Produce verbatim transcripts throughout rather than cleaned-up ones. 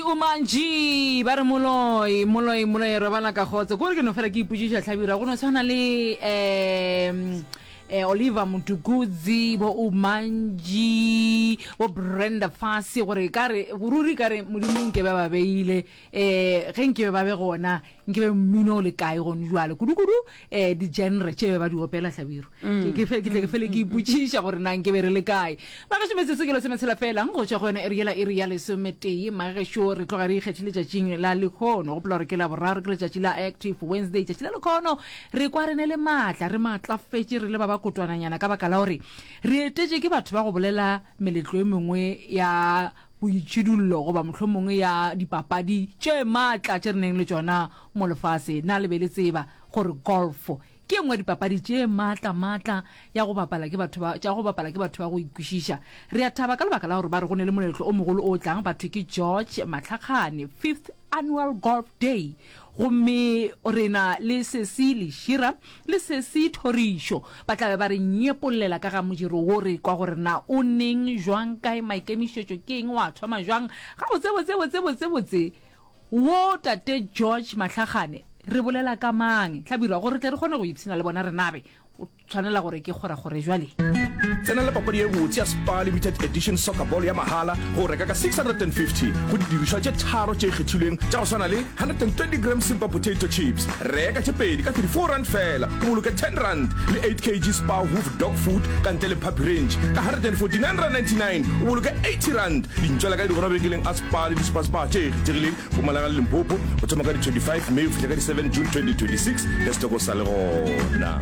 umanji ba re moloi moloi moloi re bana ka khotse go re ke no fela ke iputsisha tlhabira go no tshwana le em eh Oliver Mutukudzi bo umanji bo Brenda Fassie gore ka re bururi ka re modimo nke ba ba beile eh ge nke ba be gona nke be mmino le kae go njwale kudukudu eh di genre tshebe ba di opela tlhabiro ke ke ke fele ke iputsisha gore na nke be re le kae ba ga semetse se ke lo semetsela fela ngo tshwa gona e re yela e re ya le semete ma ge sho re tloga re ikgethile tšatšing la le khono go plola re ke la boraro ke le tšatši la active Wednesday tšatši la le khono re kwa re ne le matla re matla fetse re le ba kotwananyana ka baka la hore re etetse ke batho ba go bolela meletlo e mengwe ya boitshidullo go ba mohlomongwe ya dipapadi tše matla tše re neng le tsona mo lefase na le be le tseba gore golf ke engwe dipapadi tše matla matla ya go bapala ke batho ba tša go bapala ke batho ba go ikwishisha re a thaba ka lebaka la gore ba re go ne le moletlo o mogolo o tlang batho ke George Matlakgane fifth annual golf day gomme rena le Cecily Shira le Ceci Thorisho ba tla ba re nyepolela ka ga mojiro wo re kwa gore na o neng jwang kae maikemišetšo ke eng wa thoma jwang ga botse botse botse botse botse wo tate George Matlakgane re bolela ka mang tlhabirwa gore tle re kgone go ipsina le bona re nabe o tshwanela gore ke gora gore jwale tsena le papadi e botse ya Spa Limited Edition Soccer Ball ya mahala go reka ka six hundred fifty go didiriswa tše tharo tše kgethilweng tša go swana le one hundred twenty gram simple potato chips reka tše pedi ka thirty-four rand fela o boloke ten rand le eight kilograms Spa Hoof dog food ka ntle le puppy range ka one hundred forty-nine rand ninety-nine o boloke eighty rand dintšwela ka di gona bekeleng a Spa le dispa-spa tše kgethegileng go malaga le Limpopo go thoma ka di twenty-five May go fihla ka di seven June twenty twenty-six le setoko sa le gona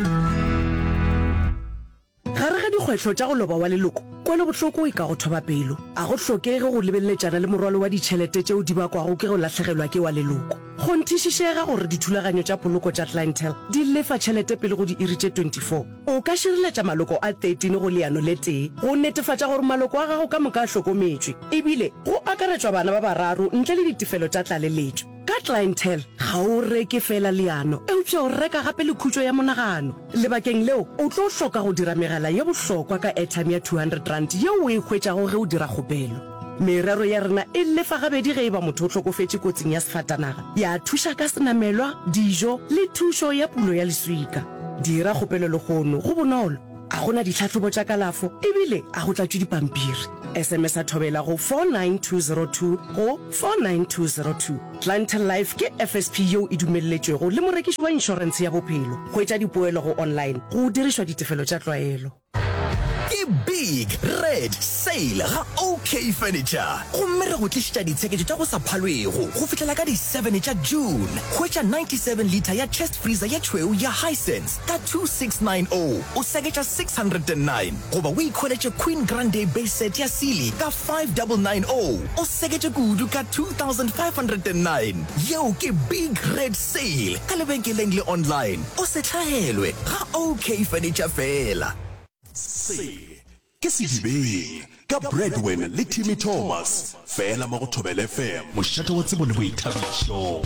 gare ga dikgwetlho tša go loba wa leloko kwele bohloko e ka go thoba pelo a go hlokege go lebelletšana le morwalo wa ditšhelete tšeo di bakwago ke go latlhegelwa ke wa leloko go nthišišega gore dithulaganyo tša poloko tša clientele di lefa tšhelete pele go di iri tše twenty-four o ka šireletša maloko a thirteen go leano le tee go netefatša gore maloko a gago ka moka a hlokometšwe ebile go akaretšwa bana ba bararo ntle le ditefelo tša tlaleletšo ka clientele ga o reke fela leano eupša o reka gape le khutšo ya monagano lebakeng leo o tlo hloka go dira megala ye bohlokwa ka airtime ya two hundred rand yeo o e hwetšago ge o dira kgopelo merero ya rena e lefa gabedi ge e ba motho o hlokofetše kotsing ya sefatanaga ya thuša ka senamelwa dijo le thušo ya pulo ya leswika dira kgopelo le kgono go bonolo a gona ditlhatlhobo tša kalafo ebile a go tlatšwe dipampiri sms a thobela go four nine two zero two go four nine two zero two clientele life ke F S P yeo e dumelletšwego le morekiši wa inšorense ya bophelo go etša dipoelo go online go dirišwa ditefelo tša tlwaelo ke big red sale ga OK Furniture gomme re go tlišitša ditsheketšo tša go sa phalwego go fihlela ka di seven tša June hwetša ninety-seven liter ya chest freezer ya tšhweu ya Hisense ka two six nine zero o seketša six hundred nine goba o ikholetše Queen Grande base set ya Sealy ka five nine nine zero o seketše kudu ka two thousand five hundred nine yeo ke big red sale ka lebenkeleng le online o se hlahelwe ga OK Furniture fela se ke sedibeng ka Breadwin le Timmy Thomas fela mo go Thobela F M mošate wa tsebo le boithabišo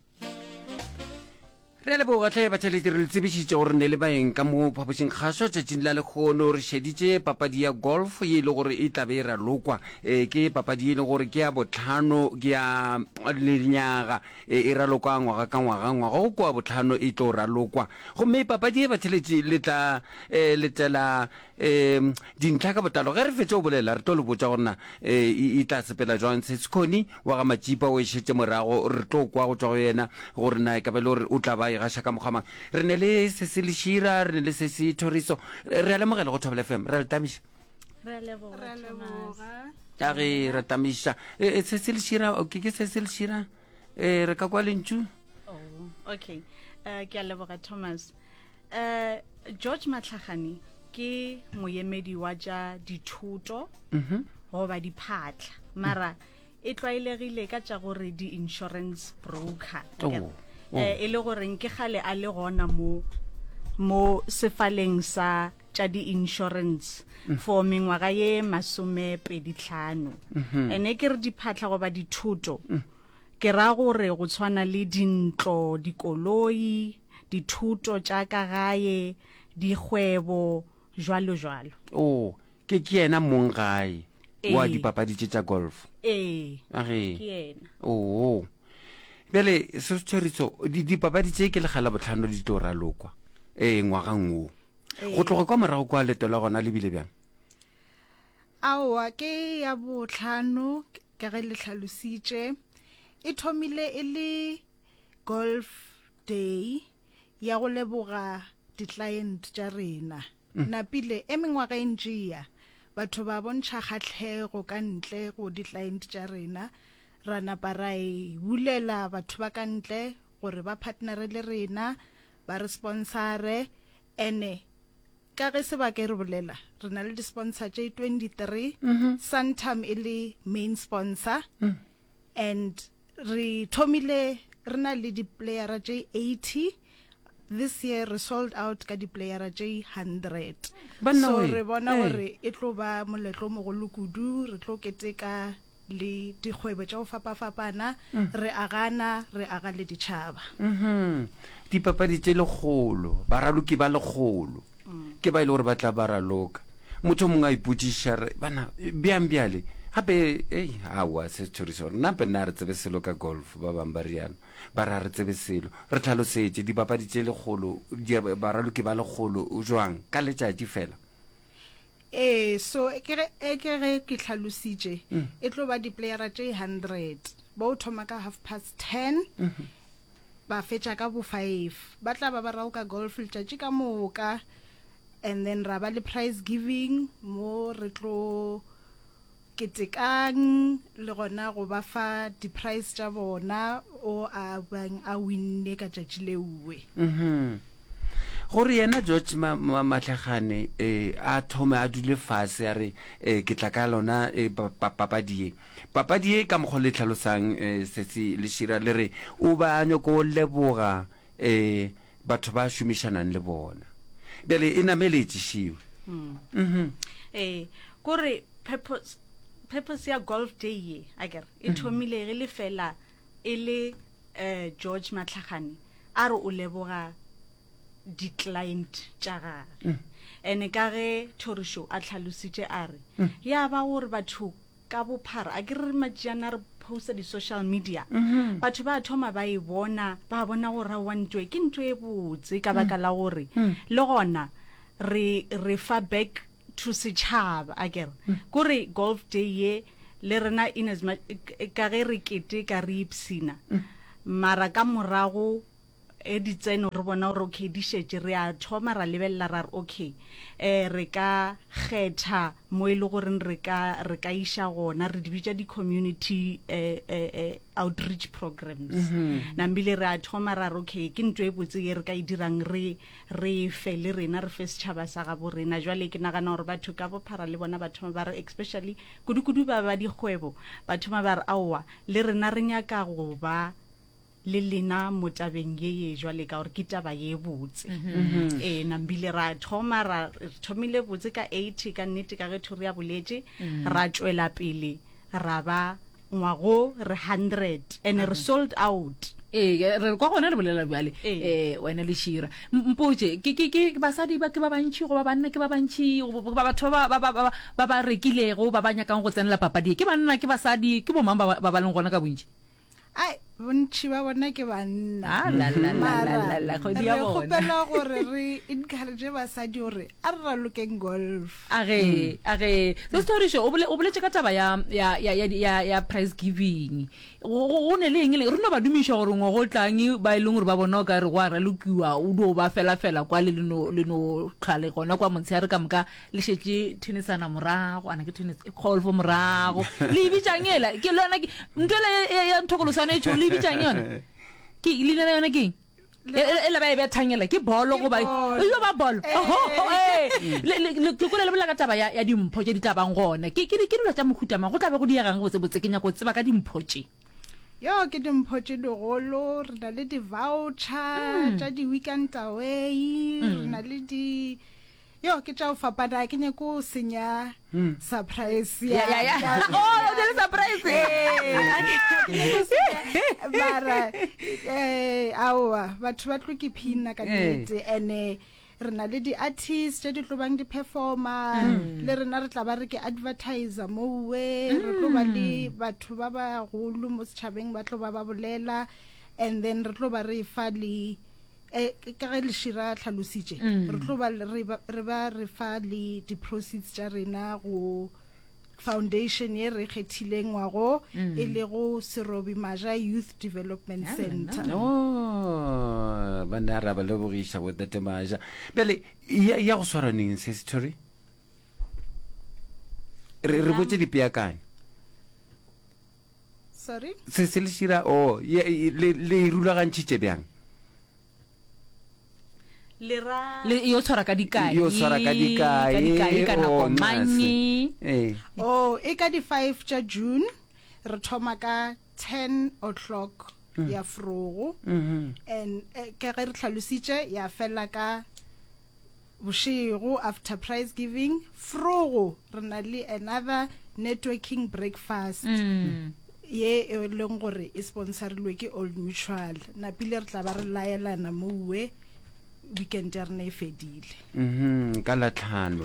re le bo gatle ba tšhelete re le tsebišitše gore ne le baeng ka mo phapošing kgašwa tšatšing la lekgono re šeditše papadi ya golf ye e le gore e tlabe e ralokwa um ke papadi e le gore ke ya botlhano ke ya lenyaga e ralokwa ngwaga ka ngwaga ngwaga o kwa botlhano e tlo ralokwa gomme papadi e ba tšhelete le tla um letela um dintlha ka botlalo ge re fetse o bolela re tlo le botsa gorena um e tla sepela jwang setskoni wa ga majipa o e šetse morago re tlo kwa go tswa go yena gore na e ka be le gore o tla ba e gaša ka mokgamang re ne le Cecily Shira re ne le Ceci Thorisho re a lemogela go Thobela F M re a le tamiša a ge re tamiša Cecily Shira ke ke Cecily Shira um re ka kwa lentšu okay uh, ke a leboga Thomas uh, George Matlakgane ke moemedi wa tša dithuto goba diphatla mara e tlwaelegile ka tša gore di-insurance broker e le gore ke gale a le gona mo mo sefaleng sa tša di-insurance for mengwaga ye masome pedi tlhano ene ke re diphatla goba dithuto ke ra gore go tshwana le dintlo dikoloi dithuto tša ka gae dikgwebo jwalo jwalo oh ke ke yena mong gae wa dipapadi tša golf ee age ke ena oo bjale se se tshwariso dipapadi tse ke legala botlhano di tlo ralokwa um ngwagang o go tloga kwa morago kwa leto la gona lebile bjang aowa ke ya botlhano ka ge le tlhalositše e thomile e le golf day ya go leboga di-client tša rena napile e mengwaga e ntšea batho ba bontšha kgatlhego ka ntle go di-client tša rena ra napa ra e bulela batho ba ka ntle gore ba partnere le rena ba re sponsore ene ka ge sebaka e re bolela re na le di-sponsor tše twenty-three Santam e le main sponsor and re thomile re na le di-playera tše eighty this year re sold out ka di-playera tše hundred Banna so we, re bona eh. gore e tlo ba moletlo mogolo kudu re tlo keteka le dikgwebo tša go fapafapana re agana re aga le ditšhaba mhm dipapadi tse legolo baraloki ba legolo ke ba ile gore ba tla ba raloka motho mongwe a ipotšiša re bana bjang bjale gape ei aowa se tshoriso gore nape nna re tsebe selo ka golf ba bangwe ba riano ba ra re tsebe selo re tlhalosetse dipapadi tse legolo di- baraloki ba legolo jwang ka letšatši fela ee so e ke ge e ke ge ke tlhalositše e tlo ba di-playera tše hundred ba o thoma ka half past ten ba fetša ka bo five ba tla ba ba rago ka golf letšatši ka moka and then ra ba le prize giving mo re tlo ketekang le gona go ba fa di-price tša bona o a bang a winne ka tšatši leuwe mhm gore yena George Ma- Ma- Matlhagane eh a thome a dule fase a re eh ke tla ka lona eh, pa- pa- papadi e papadi e ka mokgwa le tlhalosang eh se se le shira le re o ba nyoko go leboga eh batho ba shumishanang le bona bele e nameletse shiwe mhm eh kore purpose purpose ya golf day ye aker e thomile re le fela e le eh George Matlhagane a re o leboga di-client tša gage ene ka ge Thorisho a tlhalositše a re ya ba gore batho ka bophara a ke re matšeana re posta di-social media batho ba thoma ba e bona ba bona gore wa ntwe ke ntho e botse ka baka la gore le gona re re fa back to setšhaba a kere kore golf day ye le rena in as much ka ge re kete ka re ipsina mara ka morago e ditseno re bona gore okay di šetše re a thoma ra lebelela ra re okay eh re ka kgetha mo e le goreng re ka re ka iša gona re di bitša di-community eh, eh, eh, outreach programs nambile re a thoma ra re okay ke ntho e botse ye re ka e dirang re re fe le rena re fe setšhaba sa gabo rena jwale ke nagana gore batho ka bophara le bona batho ba re especially kudu-kudu ba ba dikgwebo batho ba re aowa le rena re nyaka go ba le lena mo tabeng ye ye jwale ka gore ke taba ye botse eh nambile ra thoma ra re thomile botse ka eighty ka nnete ka ge thori ya boletse ra tšwela pele ra ba ngwago re hundred and re sold out ee re kwa gona re bolela bjale Ee. um wena le shira mpotse ke ke ke basadi ba ke ba bantši go ba banna ke ba bantši go- ba batho ba ba ba ba ba ba rekilego ba ba nyakang go tsenela papadi e. Ke banna ke basadi ke bomang ba ba ba leng gona ka bontši ai bontši ba bona ke banna Ah, la, la, la, Mara, la, la, la, kgwedi ya re bona. kgopela gore re encourage basadi gore a re ralokeng golf age age se storisho o bole o boletse ka taba ya ya ya ya ya, ya prize giving go go ne le eng le rena ba dumisha gore ngo go tlang ba ileng gore ba bona ka re go a ralokiwa o do ba fela fela kwa le no le no tlhale gona kwa montse re ka moka le shetse tennisana morago ana ke tennis golf morago le bitšangela ke lona ke ntole ya ntokolosana e tšo le bitšang yona ke le le yona ke e le ba e bethangela ke bolo go ba yo ba bolo eh le le ke kole le bola ka taba ya ya dimpho tše di tabang gona ke ke ke dilo tša mokhutama go tlabe go diegang go se botse ke nya go tseba ka dimpho tše yo ke dimpho tše digolo re na le di-voucher tša di-weekend away re na le di yo ke tša go fapana ke nyako o senya surprise ya ya ya oh o le surprise mara eh aowa batho ba tlo ke phina ka nnete ene re na le di-artist tse di tlo bang di-performer le rena re tla ba re ke advertiser mowe re tlo ba le batho ba bagolo mo setšhabeng ba tlo ba ba bolela and then re tlo ba re fa le eh ka ge le shira tlhalositše re tlo ba re ba re ba re fa le di-proceeds tša rena go foundation ye re kgethileng wa go e le go Serobi Maja Youth Development Center. Oh, bana ra ba lebogisha bo tate Maja. Bele ya ya go swara ning se story. Re re botse dipeakanye. Sorry? Se se le shira oh le le rulagantšitše bjang. Lera le yo tshwara ka dikai Yo tshwara ka dikai, ka dikai ka nako oh, manye Eh. oh e ka di five tša June re thoma ka ten o'clock ya frogo and eh, ka ge re tlhalositše ya fela ka bošego after prize giving frogo re na le another networking breakfast ye e leng gore e sponsorilwe ke Old Mutual napile re tla ba re laelana mowe weekend ya rena e fedile Mhm ka la tlhano.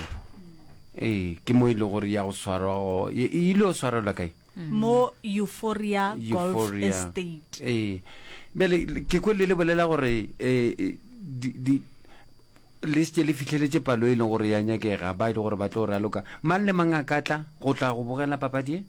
Eh ke mo ile gore ya go swara e ile o swara la kae? mo Euphoria Golf Euphoria. Estate. Eh bele ke kwele le bolela gore eh di di list le fitlheletse palo e leng gore ya nyakega ba ile gore ba tlo raloka mang le mang a katla go tla go bogela papadi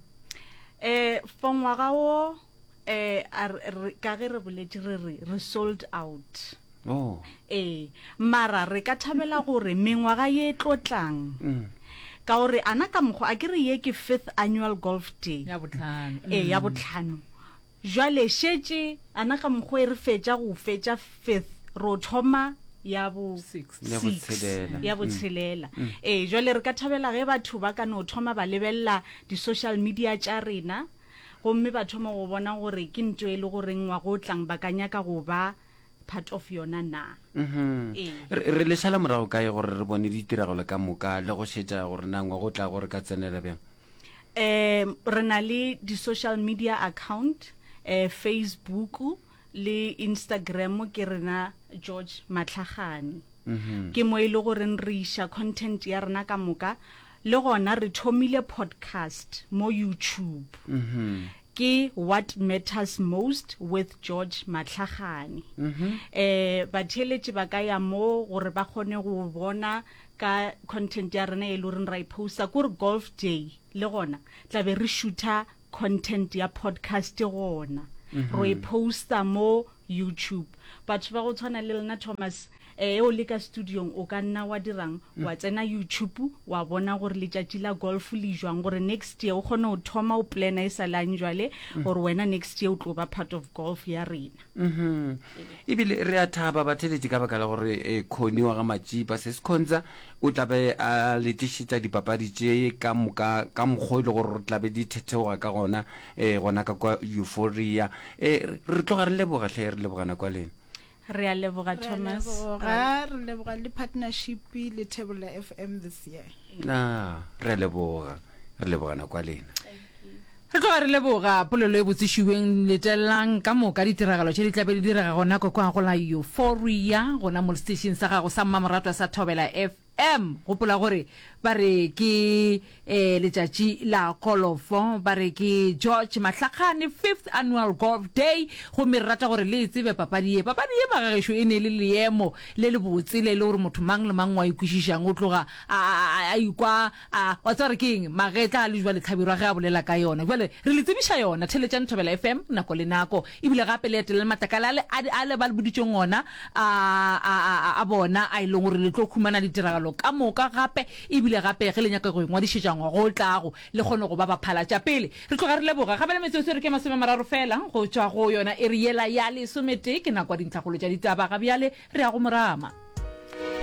eh for ngwaga wo eh a re- ka ge re boletse re re re sold out oh eh mara re ka thabela gore mengwaga ye tlotlang ka gore ana ka mokgwa a ke re ye ke fifth annual golf day ya botlhano eh ya botlhano jwale shetse ana ka mokgwa e re fetša go fetša fifth ro thoma ya bo Six. Ya six, botshelela. ya botshelela eh jwale re ka thabela ge batho ba ka no thoma ba lebella di-social media tša rena gomme ba thoma go bona gore ke ntho e le goreng wa go tlang ba ka nyaka go ba part of yona na mhm Eh. re re le shala morago kae gore re bone ditiragalo ka moka le go šetša gore nangwa go tla gore ka tsenela bjang um re na le di-social media account eh Facebook le Instagram ke rena George Matlhagane ke mo ile gore re isha content ya rena ka moka le gona re thomile podcast mo YouTube ke What Matters Most with George Matlhagane eh batheletše ba ka ya mo gore ba kgone go bona ka content ya rena e le reng ra iposta gore golf day le gona tla be re shoota content ya podcast gona ro iposta mo YouTube batho ba go tshwana le lena Thomas eh o le ka studiong o ka nna wa dirang wa tsena YouTube wa bona gore letšatši la golf le jwang gore next year o kgone o thoma o plana e sa lang jwale gore wena next year o tlo ba part of golf ya rena mhm ebile re a thaba batheletše ka baka la gore eh, khoni wa ga matšipa se se khonza o tlabe a letišetša dipapadi tše ka moka ka mokgwa e le gore re tlabe di thetheoga ka gona eh gona ka kwa Euphoria eh re tloga re leboga hle re lebogana kwa lena re a leboga Thomas ga re leboga le partnership le Table F M this year na re a leboga re lebogana kwa lena re tloga re leboga polelo e botsišiweng letelelang ka moka ditiragalo tše di tlabe di direga gona ko kwa go la Euphoria gona mo station sa gago sa mmamoratwa sa Thobela F M gopola gore ba re ke eh letšatši la kolofo ba re ke George Matlhagane fifth annual golf day go me rata gore le tsebe papadi e papadi e bagagešo e ne le leemo le le botse le le gore motho mang le mang wa ikwišišang o tloga a a ikwa a wa tsare keng magetla le jwa le tlhabirwa ge a bolela ka yona jwale re le tsebiša yona theletšane Thobela F M nako le nako ebile gape le etele matakala ale a le ba le boditšeng ona a a a bona a ile gore le tlo khumana ditiragalo ka moka gape ebile gape ge le nyaka go ngwadišetša ngwa go tlago le kgone go ba baphala tša pele re tloga re leboga gape le metsotso re ke masome mararo fela go tšwa go yona e re yela ya lesomete ke nakwa dintlhagolo tša ditaba ga bjale re ya go morama